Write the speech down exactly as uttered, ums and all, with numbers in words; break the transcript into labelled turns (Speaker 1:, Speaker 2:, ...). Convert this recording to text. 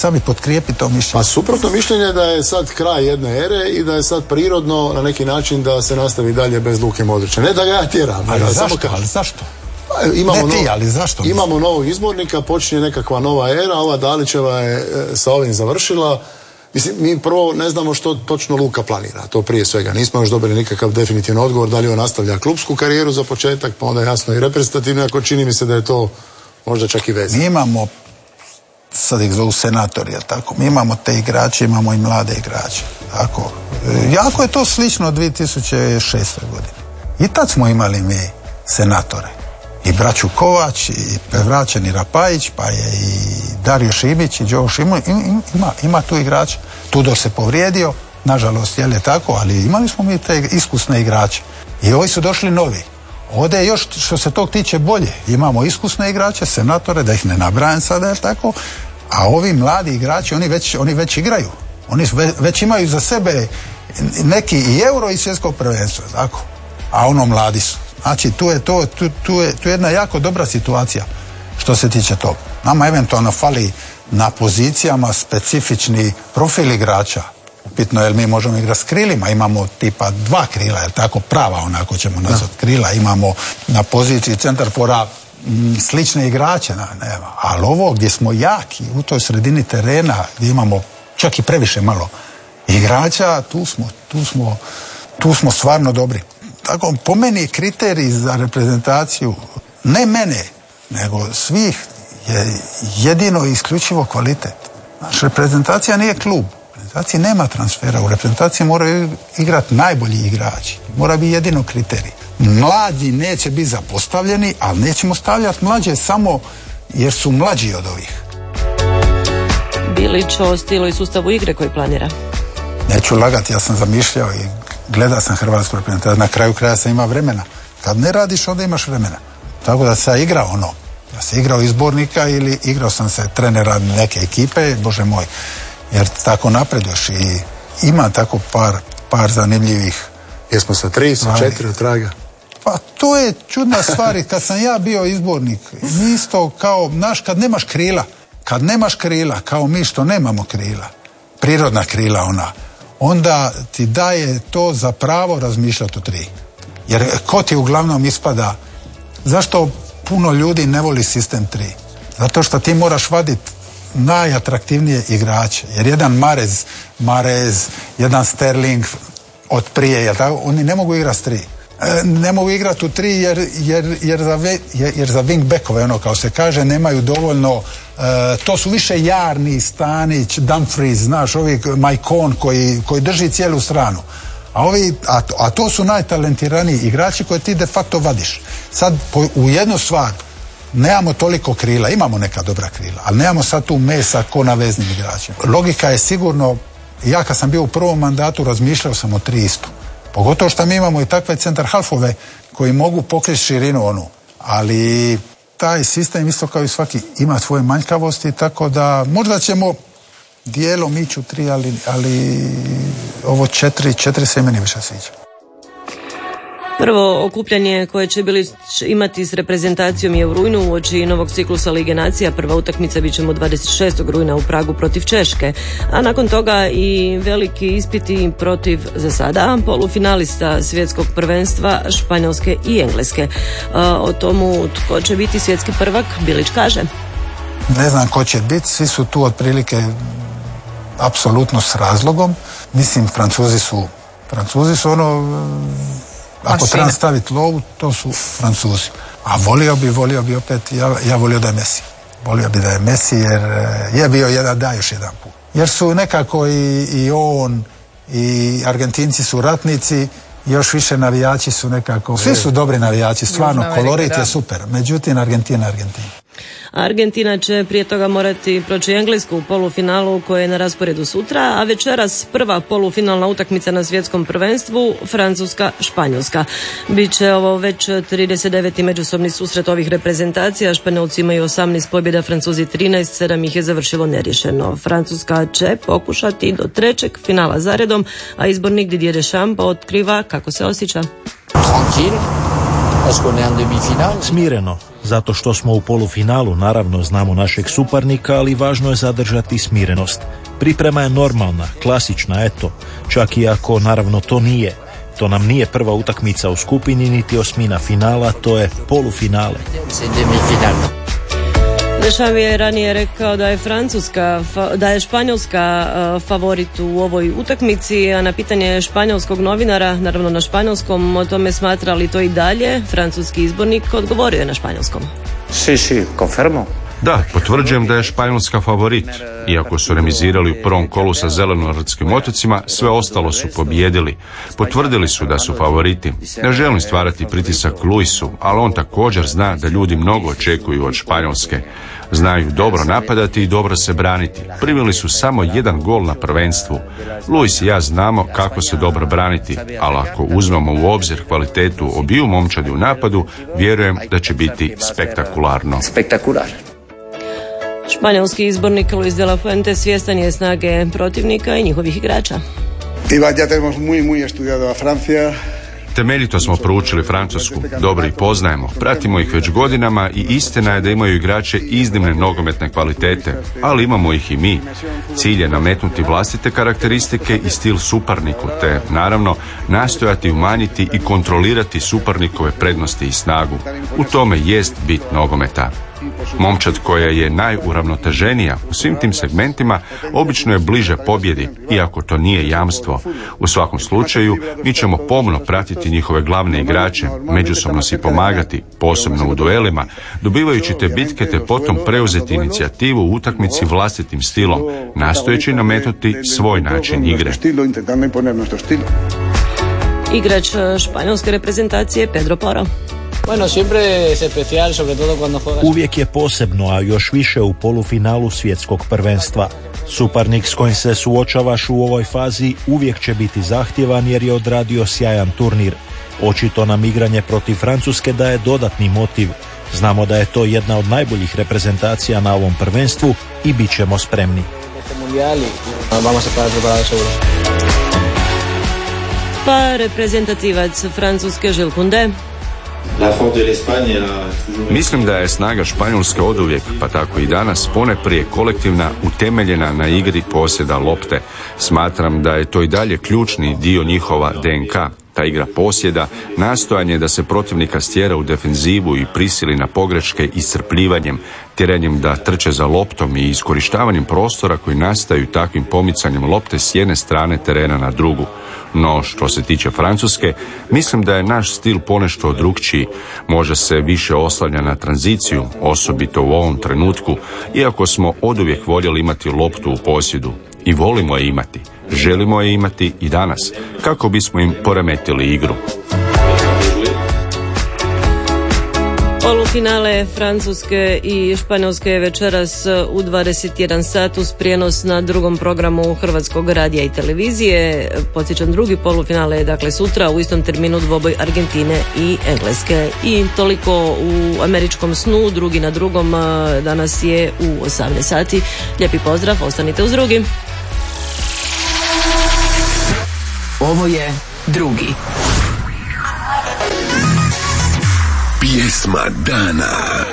Speaker 1: Sad bi potkrijepi to mišljenje.
Speaker 2: Pa suprotno mišljenje je da je sad kraj jedne ere i da je sad prirodno na neki način da se nastavi dalje bez Luke Modrića. Ne da ga ja tjeram.
Speaker 1: Ali
Speaker 2: ja
Speaker 1: zašto?
Speaker 2: Samo kažem.
Speaker 1: Ali zašto?
Speaker 2: Imamo,
Speaker 1: ne ti,
Speaker 2: nov,
Speaker 1: ali zašto?
Speaker 2: imamo novog izbornika, počinje nekakva nova era, ova Dalićeva je e, sa ovim završila. Mislim, mi prvo ne znamo što točno Luka planira, to prije svega. Nismo još dobili nikakav definitivan odgovor da li on nastavlja klupsku karijeru za početak, pa onda jasno i reprezentativno, ako čini mi se da je to možda čak i veze.
Speaker 1: Mi imamo, sad ih zovu senatori, tako, mi imamo te igrače, imamo i mlade igrače. Tako. Jako je to slično dvije tisuće šeste. godine. I tad smo imali mi senatore. I braću Kovač, i vraćeni Rapajić, pa je i Dario Šimić, i Đovo Šimović, ima, ima tu igrača. Tudor se povrijedio, nažalost, je li tako, ali imali smo mi te iskusne igrače. I ovi su došli novi. Ovdje je još, što se tog tiče, bolje. Imamo iskusne igrače, senatore, da ih ne nabrajam sada, je li tako, a ovi mladi igrači, oni već, oni već igraju. Oni već imaju za sebe neki i euro i svjetsko prvenstvo, tako, a ono mladi su. Znači, tu je, to, tu, tu, je, tu je jedna jako dobra situacija što se tiče toga. Nama eventualno fali na pozicijama specifični profil igrača. Upitno je li mi možemo igrati s krilima, imamo tipa dva krila, je tako, prava onako ćemo nazvati krila, imamo na poziciji centarfora m, slične igrače, nema. Ali ovo gdje smo jaki, u toj sredini terena, gdje imamo čak i previše malo igrača, tu smo, tu smo, tu smo stvarno dobri. Tako, po meni kriterij za reprezentaciju, ne mene, nego svih, je jedino i isključivo kvalitet. Naš reprezentacija nije klub. U reprezentaciji nema transfera. U reprezentaciji moraju igrati najbolji igrači. Mora biti jedino kriterij. Mlađi neće biti zapostavljeni, ali nećemo stavljati mlađe samo jer su mlađi od ovih.
Speaker 3: Bilić o stilu i sustavu igre koji planira?
Speaker 1: Neću lagati, ja sam zamišljao i gledao sam hrvatsku reprezentaciju. Na kraju kraja sam imao vremena. Kad ne radiš, onda imaš vremena. Tako da sam igrao ono. Ja sam igrao izbornika ili igrao sam se trenera neke ekipe, bože moj. Jer tako napreduješ i ima tako par, par zanimljivih.
Speaker 2: Jesmo sa tri, sa četiri od traga?
Speaker 1: Pa to je čudna stvar. Kad sam ja bio izbornik, isto kao, znaš, kad nemaš krila, kad nemaš krila, kao mi što nemamo krila, prirodna krila ona, onda ti daje to za pravo razmišljati o tri. Jer ko ti uglavnom ispada, zašto puno ljudi ne voli sistem tri? Zato što ti moraš vaditi najatraktivnije igrače. Jer jedan Marez, Marez, jedan Sterling od prije, jel tako? Oni ne mogu igrati s tri. E, ne mogu igrati u tri jer, jer, jer, za, ve, jer za wingbackove, ono kao se kaže, nemaju dovoljno. E, to su više Jarni, Stanić, Dumfries, znaš, ovi Majkon koji, koji drži cijelu stranu. A, ovi, a, a to su najtalentiraniji igrači koje ti de facto vadiš. Sad po, u jednu stvar nemamo toliko krila, imamo neka dobra krila, ali nemamo sad tu mesa ko na veznim igračima. Logika je sigurno, ja kad sam bio u prvom mandatu razmišljao sam o tri isto. Pogotovo što mi imamo i takve centar halfove koji mogu pokriti širinu onu. Ali taj sistem isto kao i svaki ima svoje manjkavosti, tako da možda ćemo dijelom ići u tri, ali, ali ovo četiri, četiri se meni više sviđa.
Speaker 3: Prvo okupljanje koje će Bilić imati s reprezentacijom je u rujnu uoči novog ciklusa Lige nacija. Prva utakmica bit ćemo dvadeset šestog rujna u Pragu protiv Češke. A nakon toga i veliki ispiti protiv, za sada, polufinalista svjetskog prvenstva Španjolske i Engleske. O tomu tko će biti svjetski prvak, Bilić kaže.
Speaker 1: Ne znam ko će biti, svi su tu otprilike apsolutno s razlogom. Mislim, Francuzi su, Francuzi su ono... Ako treba staviti lovu, to su Francuzi. A volio bi, volio bi opet, ja, ja volio da je Messi. Volio bi da je Messi jer je bio jedan, da još jedan put. Jer su nekako i, i on i Argentinci su ratnici, još više navijači su nekako, svi su dobri navijači, stvarno, kolorit je super. Međutim, Argentina, Argentina.
Speaker 3: Argentina će prije toga morati proći Englesku u polufinalu koje je na rasporedu sutra, a večeras prva polufinalna utakmica na svjetskom prvenstvu Francuska-Španjolska. Biće ovo već trideset deveti međusobni susret ovih reprezentacija. Španjolci imaju osamnaest pobjeda, Francuzi trinaest, sedam ih je završilo neriješeno. Francuska će pokušati do trećeg finala zaredom, a izbornik Didier Deschamps otkriva kako se osjeća.
Speaker 4: Smireno. zato što smo u polufinalu, naravno znamo našeg suparnika, ali važno je zadržati smirenost. Priprema je normalna, klasična, eto, čak i ako naravno to nije. To nam nije prva utakmica u skupini, niti osmina finala, to je polufinale.
Speaker 3: Deschamps je ranije rekao da je Francuska, da je Španjolska favorit u ovoj utakmici, a na pitanje španjolskog novinara, naravno na španjolskom, o tome smatra li to i dalje, francuski izbornik odgovorio je na španjolskom.
Speaker 5: Si, si, confermo.
Speaker 6: Da, potvrđujem da je Španjolska favorit. Iako su remizirali u prvom kolu sa Zelenorskim otocima, sve ostalo su pobijedili. Potvrdili su da su favoriti. Ne želim stvarati pritisak Luisu, ali on također zna da ljudi mnogo očekuju od Španjolske. Znaju dobro napadati i dobro se braniti. Primili su samo jedan gol na prvenstvu. Luis i ja znamo kako se dobro braniti, ali ako uzmemo u obzir kvalitetu obiju momčadi u napadu, vjerujem da će biti spektakularno.
Speaker 5: Spektakular.
Speaker 3: Španjolski izbornik Luis de la Fuente svjestan je snage protivnika i njihovih igrača.
Speaker 6: Temeljito smo proučili Francusku, dobro ih poznajemo, pratimo ih već godinama i istina je da imaju igrače iznimne nogometne kvalitete, ali imamo ih i mi. Cilj je nametnuti vlastite karakteristike i stil suparniku, te naravno nastojati umanjiti i kontrolirati suparnikove prednosti i snagu. U tome jest bit nogometa. Momčad koja je najuravnoteženija u svim tim segmentima obično je bliže pobjedi, iako to nije jamstvo. U svakom slučaju, mi ćemo pomno pratiti njihove glavne igrače, međusobno si pomagati, posebno u duelima, dobivajući te bitke te potom preuzeti inicijativu u utakmici vlastitim stilom, nastojeći nametnuti svoj način igre.
Speaker 3: Igrač španjolske reprezentacije Pedro Porro.
Speaker 4: Uvijek je posebno, a još više u polufinalu svjetskog prvenstva. Suparnik s kojim se suočavaš u ovoj fazi uvijek će biti zahtjevan jer je odradio sjajan turnir. Očito nam igranje protiv Francuske daje dodatni motiv. Znamo da je to jedna od najboljih reprezentacija na ovom prvenstvu i bit ćemo spremni.
Speaker 3: Pa reprezentativac Francuske Jules Koundé.
Speaker 6: Mislim da je snaga Španjolske oduvijek, pa tako i danas, poneprije kolektivna, utemeljena na igri posjeda lopte. Smatram da je to i dalje ključni dio njihova D N K. Ta igra posjeda, nastojanje da se protivnika stjera u defenzivu i prisili na pogreške iscrpljivanjem, tjeranjem da trče za loptom i iskorištavanjem prostora koji nastaju takvim pomicanjem lopte s jedne strane terena na drugu. No, što se tiče Francuske, mislim da je naš stil ponešto drukčiji. Može se više oslanja na tranziciju, osobito u ovom trenutku, iako smo oduvijek voljeli imati loptu u posjedu. I volimo je imati. Želimo je imati i danas, kako bismo im poremetili igru.
Speaker 3: Polufinale Francuske i Španjolske večeras u dvadeset jedan sat uz prijenos na drugom programu Hrvatskog radija i televizije. Podsjećam, drugi polufinale je dakle sutra u istom terminu dvoboj Argentine i Engleske. I toliko u američkom snu, drugi na drugom danas je u osamnaest sati. Lijepi pozdrav, ostanite uz drugi.
Speaker 7: Ovo je drugi.
Speaker 8: Pjesma dana.